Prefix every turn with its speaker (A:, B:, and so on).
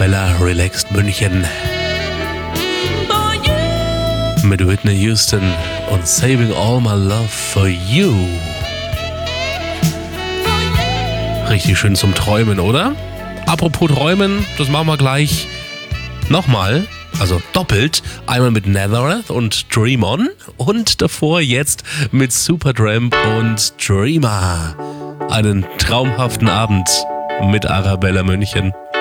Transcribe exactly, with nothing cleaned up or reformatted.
A: Arabella Relaxed München. Mit Whitney Houston und Saving All My Love For You. Richtig schön zum Träumen, oder? Apropos Träumen, das machen wir gleich nochmal, also doppelt. Einmal mit Nazareth und Dream On und davor jetzt mit Supertramp und Dreamer. Einen traumhaften Abend mit Arabella München.